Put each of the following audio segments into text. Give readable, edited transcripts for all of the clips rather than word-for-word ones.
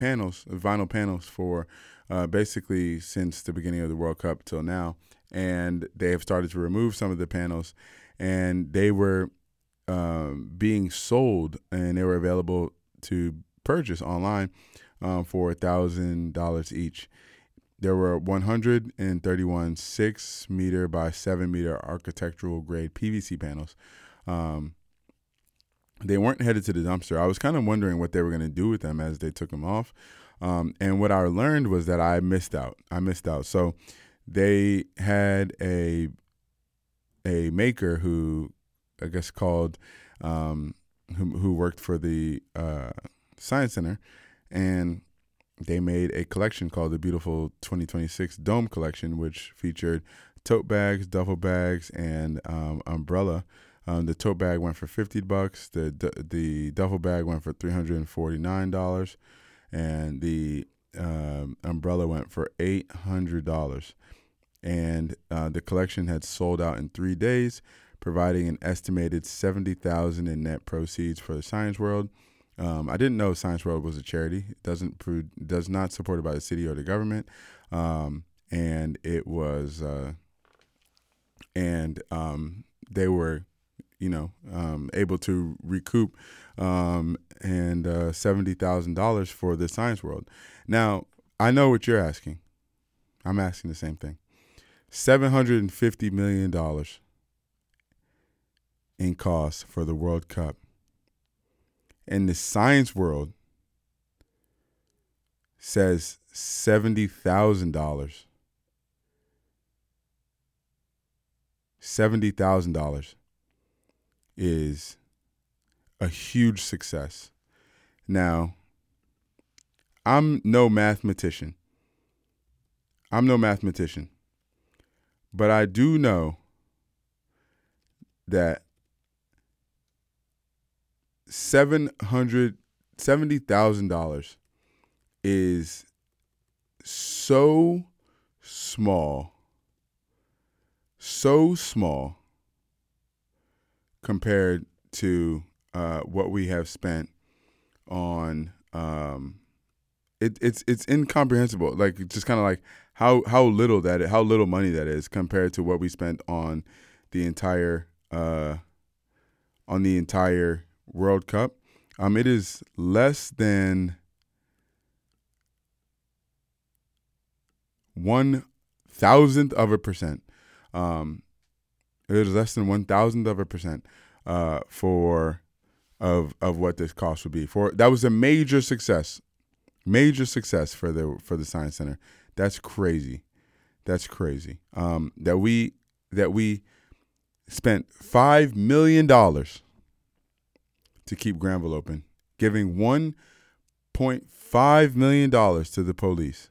panels, vinyl panels for basically since the beginning of the World Cup till now, and they have started to remove some of the panels, and they were being sold, and they were available to purchase online for $1,000 each. There were 131 6 meter by 7 meter architectural grade PVC panels. Um, they weren't headed to the dumpster. I was kind of wondering what they were going to do with them as they took them off. And what I learned was that I missed out. So they had a maker who I guess called who worked for the Science Center, and they made a collection called the Beautiful 2026 Dome Collection, which featured tote bags, duffel bags, and umbrella. The tote bag went for $50. The duffel bag went for $349, and the umbrella went for $800. And the collection had sold out in 3 days, providing an estimated $70,000 in net proceeds for the Science World. I didn't know Science World was a charity. It does not supported by the city or the government, and it was they were able to recoup and $70,000 for the Science World. Now I know what you're asking. I'm asking the same thing. $750 million in costs for the World Cup. And the Science World says $70,000. $70,000 is a huge success. Now, I'm no mathematician. But I do know that $770,000 is so small compared to what we have spent on. It's incomprehensible. Like just kind of like how little money that is compared to what we spent on the entire World Cup. It is less than 1,000th of a percent. It is less than 1,000th of a percent for of what this cost would be. For that was a major success for the Science Center. That's crazy. That we spent $5 million to keep Granville open, giving $1.5 million to the police.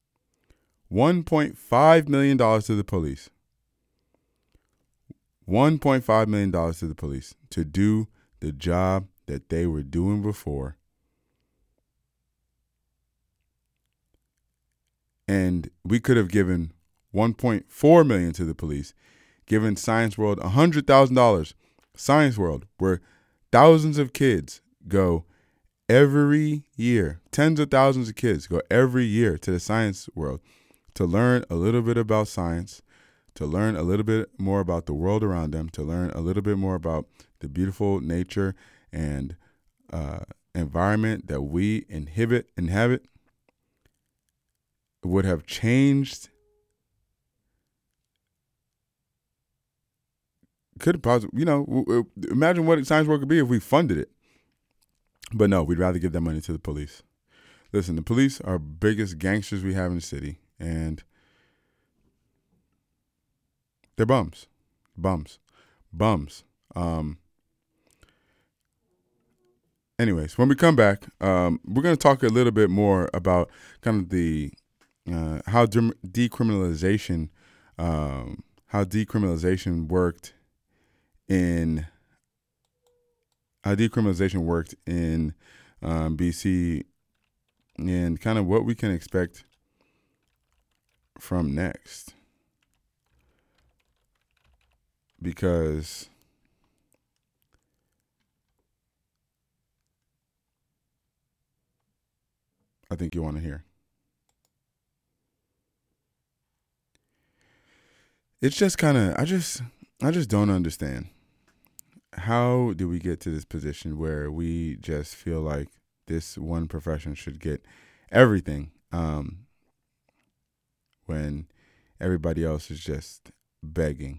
$1.5 million to the police. $1.5 million to the police to do the job that they were doing before. And we could have given $1.4 million to the police, given Science World $100,000. Science World, where thousands of kids go every year, tens of thousands of kids go every year to the Science World to learn a little bit about science, to learn a little bit more about the world around them, to learn a little bit more about the beautiful nature and environment that we inhabit, would have changed. Could possibly, imagine what Science World could be if we funded it. But no, we'd rather give that money to the police. Listen, the police are biggest gangsters we have in the city, and they're bums. Anyways, when we come back, we're going to talk a little bit more about kind of the how decriminalization worked in BC, and kind of what we can expect from next, because I think you want to hear. It's just kind of I just don't understand. How do we get to this position where we just feel like this one profession should get everything, when everybody else is just begging?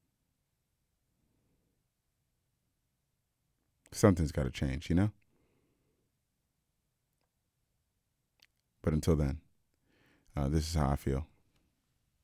Something's got to change, you know? But until then, this is how I feel.